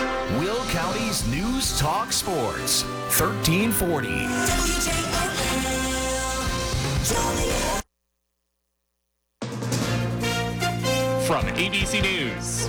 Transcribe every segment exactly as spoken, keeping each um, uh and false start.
Will County's News Talk Sports, thirteen forty. From A B C News,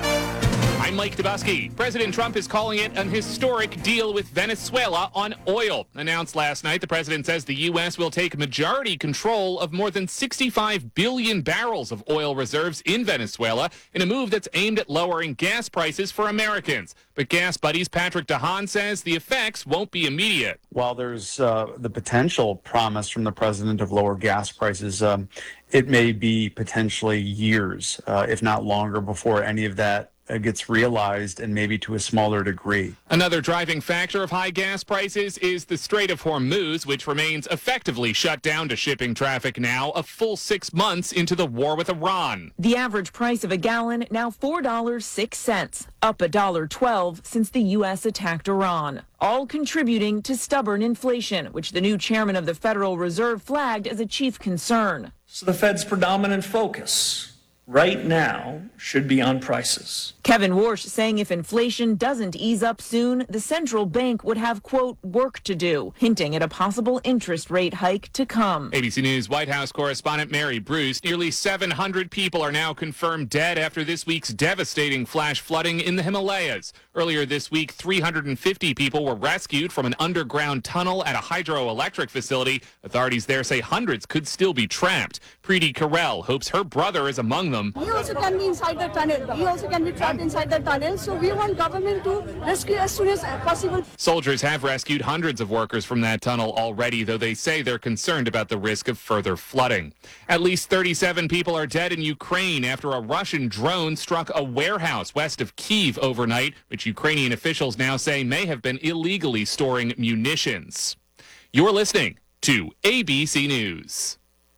I'm Mike Dubusky. President Trump is calling it an historic deal with Venezuela on oil. Announced last night, the president says the U S will take majority control of more than sixty-five billion barrels of oil reserves in Venezuela in a move that's aimed at lowering gas prices for Americans. But Gas Buddies Patrick DeHaan says the effects won't be immediate. While there's uh, the potential promise from the president of lower gas prices, um, it may be potentially years, uh, if not longer, before any of that gets realized, and maybe to a smaller degree. Another driving factor of high gas prices is the Strait of Hormuz, which remains effectively shut down to shipping traffic now, a full six months into the war with Iran. The average price of a gallon now four dollars and six cents, up one dollar and twelve cents since the U S attacked Iran, all contributing to stubborn inflation, which the new chairman of the Federal Reserve flagged as a chief concern. So the Fed's predominant focus right now should be on prices. Kevin Warsh saying if inflation doesn't ease up soon, the central bank would have, quote, work to do, hinting at a possible interest rate hike to come. A B C News White House correspondent Mary Bruce. Nearly seven hundred people are now confirmed dead after this week's devastating flash flooding in the Himalayas. Earlier this week, three hundred fifty people were rescued from an underground tunnel at a hydroelectric facility. Authorities there say hundreds could still be trapped. Preeti Karel hopes her brother is among them. He also can be inside the tunnel. He also can be trapped inside the tunnel. So we want government to rescue as soon as possible. Soldiers have rescued hundreds of workers from that tunnel already, though they say they're concerned about the risk of further flooding. At least thirty-seven people are dead in Ukraine after a Russian drone struck a warehouse west of Kyiv overnight, which Ukrainian officials now say may have been illegally storing munitions. You're listening to A B C News.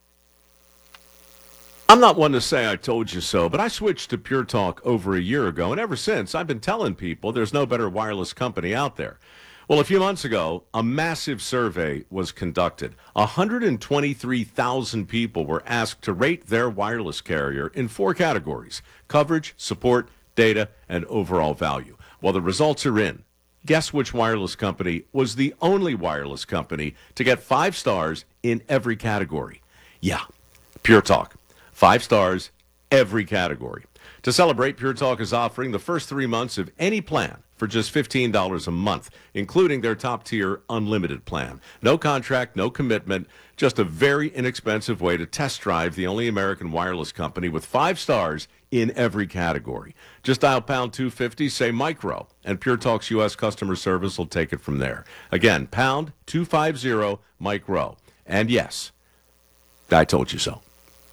I'm not one to say I told you so, but I switched to Pure Talk over a year ago, and ever since I've been telling people there's no better wireless company out there. Well, a few months ago, a massive survey was conducted. one hundred twenty-three thousand people were asked to rate their wireless carrier in four categories: coverage, support, data, and overall value. Well, the results are in. Guess which wireless company was the only wireless company to get five stars in every category? Yeah, Pure Talk. Five stars, every category. To celebrate, Pure Talk is offering the first three months of any plan for just fifteen dollars a month, including their top-tier unlimited plan. No contract, no commitment, just a very inexpensive way to test drive the only American wireless company with five stars in every category. Just dial pound two fifty, say micro, and Pure Talk's U S customer service will take it from there. Again, pound two fifty, micro. And yes, I told you so.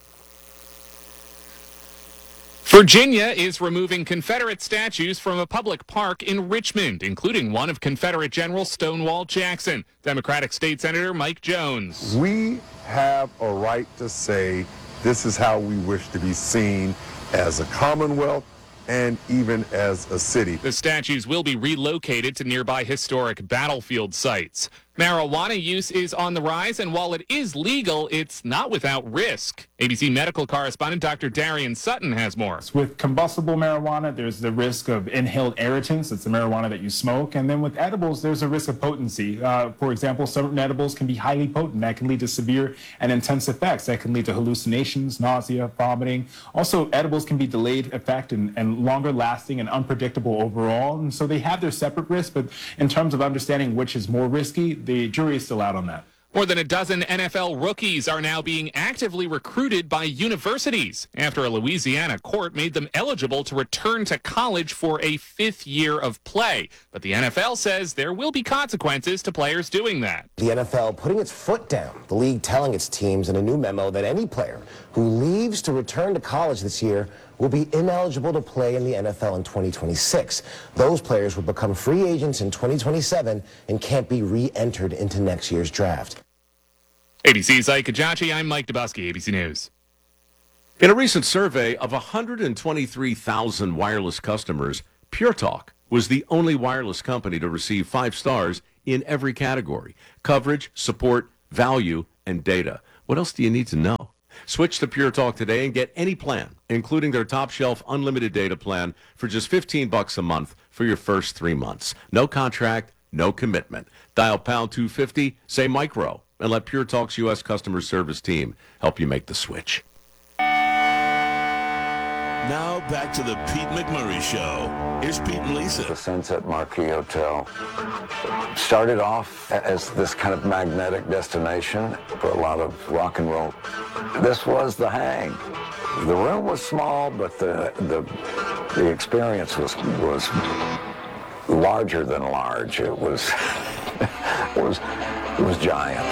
Virginia is removing Confederate statues from a public park in Richmond, including one of Confederate General Stonewall Jackson. Democratic State Senator Mike Jones. We have a right to say this is how we wish to be seen as a Commonwealth and even as a city. The statues will be relocated to nearby historic battlefield sites. Marijuana use is on the rise, and while it is legal, it's not without risk. A B C medical correspondent Doctor Darian Sutton has more. With combustible marijuana, there's the risk of inhaled irritants. It's the marijuana that you smoke. And then with edibles, there's a risk of potency. Uh, for example, certain edibles can be highly potent. That can lead to severe and intense effects. That can lead to hallucinations, nausea, vomiting. Also, edibles can be delayed effect and, and longer lasting and unpredictable overall. And so they have their separate risks, but in terms of understanding which is more risky, the jury is still out on that. More than a dozen N F L rookies are now being actively recruited by universities after a Louisiana court made them eligible to return to college for a fifth year of play. But the N F L says there will be consequences to players doing that. The N F L putting its foot down, the league telling its teams in a new memo that any player who leaves to return to college this year will be ineligible to play in the N F L in twenty twenty-six. Those players will become free agents in twenty twenty-seven and can't be re-entered into next year's draft. A B C's Ike Kajachi, I'm Mike Dubusky, A B C News. In a recent survey of one hundred twenty-three thousand wireless customers, Pure Talk was the only wireless company to receive five stars in every category: coverage, support, value, and data. What else do you need to know? Switch to Pure Talk today and get any plan, including their top shelf unlimited data plan for just fifteen bucks a month for your first three months. No contract, no commitment. Dial pound two fifty, say micro, and let Pure Talk's U S customer service team help you make the switch. Now back to the Pete McMurray Show. Here's Pete and Lisa. The Sunset Marquis Hotel started off as this kind of magnetic destination for a lot of rock and roll. This was the hang. The room was small, but the the the experience was was larger than large. It was it was it was giant.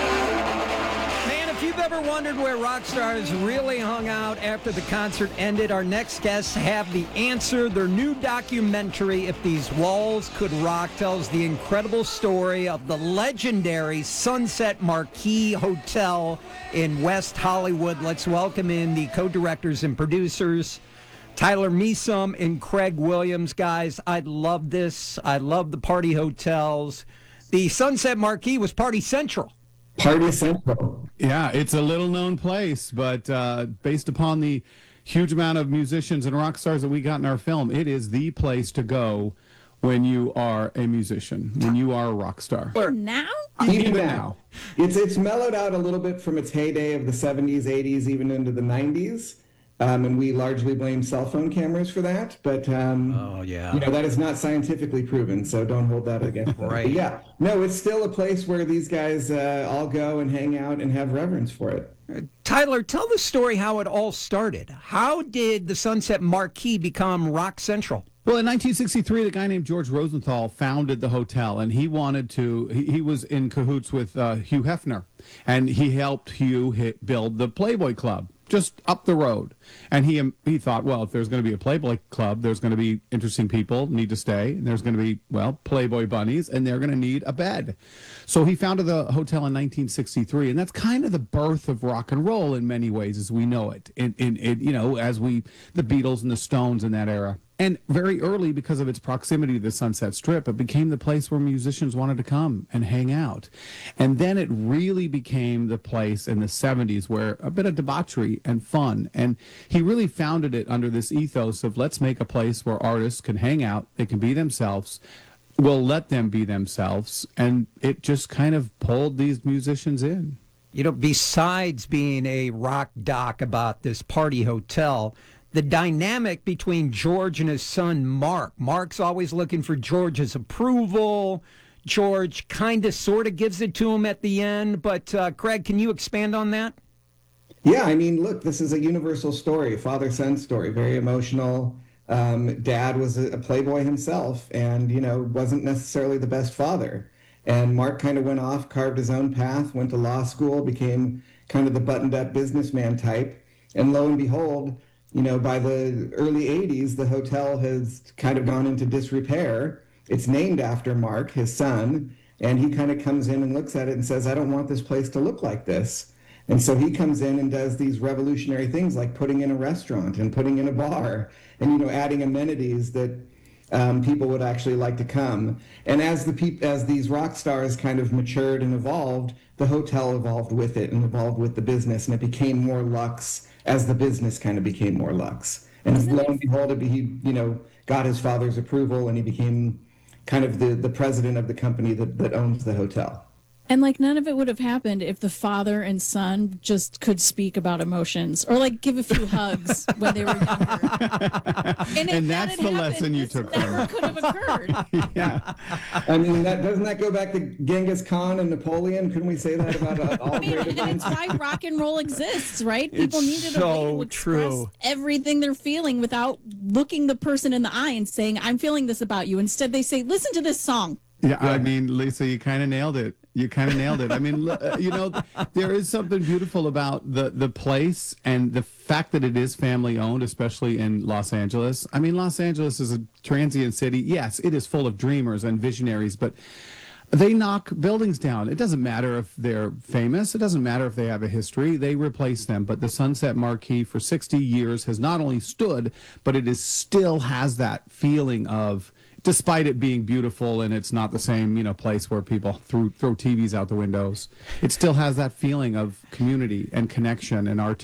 If you've ever wondered where rock stars really hung out after the concert ended, our next guests have the answer. Their new documentary, If These Walls Could Rock, tells the incredible story of the legendary Sunset Marquis Hotel in West Hollywood. Let's welcome in the co-directors and producers, Tyler Measom and Craig Williams. Guys, I love this. I love the party hotels. The Sunset Marquis was Party Central. Party Central. Yeah, it's a little-known place, but uh, based upon the huge amount of musicians and rock stars that we got in our film, it is the place to go when you are a musician, when you are a rock star. Or now? Even now. It's, it's mellowed out a little bit from its heyday of the seventies, eighties, even into the nineties. Um, and we largely blame cell phone cameras for that, but um, oh yeah, you know that is not scientifically proven, so don't hold that against them. Right? But yeah, no, it's still a place where these guys uh, all go and hang out and have reverence for it. Tyler, tell the story how it all started. How did the Sunset Marquis become Rock Central? Well, in nineteen sixty-three, the guy named George Rosenthal founded the hotel, and he wanted to, he, he was in cahoots with uh, Hugh Hefner, and he helped Hugh hit, build the Playboy Club just up the road. And he he thought, well, if there's going to be a Playboy Club, there's going to be interesting people need to stay, and there's going to be, well, Playboy bunnies, and they're going to need a bed. So he founded the hotel in nineteen sixty-three, and that's kind of the birth of rock and roll in many ways as we know it, in, in, in you know, as we, the Beatles and the Stones in that era. And very early, because of its proximity to the Sunset Strip, it became the place where musicians wanted to come and hang out. And then it really became the place in the seventies where a bit of debauchery and fun. And he really founded it under this ethos of let's make a place where artists can hang out, they can be themselves, we'll let them be themselves. And it just kind of pulled these musicians in. You know, besides being a rock doc about this party hotel, the dynamic between George and his son, Mark. Mark's always looking for George's approval. George kind of sort of gives it to him at the end. But, uh, Craig, can you expand on that? Yeah, I mean, look, this is a universal story, father-son story, very emotional. Um, Dad was a, a playboy himself and, you know, wasn't necessarily the best father. And Mark kind of went off, carved his own path, went to law school, became kind of the buttoned-up businessman type. And lo and behold, you know, by the early eighties, the hotel has kind of gone into disrepair. It's named after Mark, his son, and he kind of comes in and looks at it and says, I don't want this place to look like this. And so he comes in and does these revolutionary things like putting in a restaurant and putting in a bar and, you know, adding amenities that um, people would actually like to come. And as the peop- as these rock stars kind of matured and evolved, the hotel evolved with it and evolved with the business, and it became more luxe as the business kind of became more luxe. And lo and behold, he, you know, got his father's approval, and he became kind of the, the president of the company that, that owns the hotel. And like none of it would have happened if the father and son just could speak about emotions or like give a few hugs when they were younger. And, and that's that the happened, lesson you took from never it. could have occurred. Yeah. I mean, that doesn't that go back to Genghis Khan and Napoleon? Couldn't we say that about uh, all I mean, great and events? it's why rock and roll exists, right? People It's needed so a way to express true. everything they're feeling without looking the person in the eye and saying, I'm feeling this about you. Instead, they say, listen to this song. Yeah, I mean, Lisa, you kind of nailed it. You kind of nailed it. I mean, l- you know, there is something beautiful about the, the place and the fact that it is family owned, especially in Los Angeles. I mean, Los Angeles is a transient city. Yes, it is full of dreamers and visionaries, but they knock buildings down. It doesn't matter if they're famous. It doesn't matter if they have a history. They replace them. But the Sunset Marquis for sixty years has not only stood, but it is still has that feeling of, despite it being beautiful and it's not the same, you know, place where people throw, throw T Vs out the windows, it still has that feeling of community and connection and art.